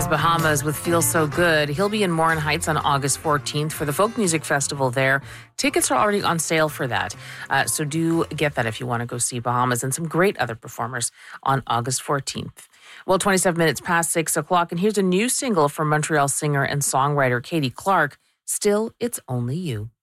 is Bahamas with Feel So Good. He'll be in Morin Heights on August 14th for the Folk Music Festival there. Tickets are already on sale for that. So do get that if you want to go see Bahamas and some great other performers on August 14th. Well, 27 minutes past 6 o'clock, and here's a new single from Montreal singer and songwriter Katie Clark, Still It's Only You.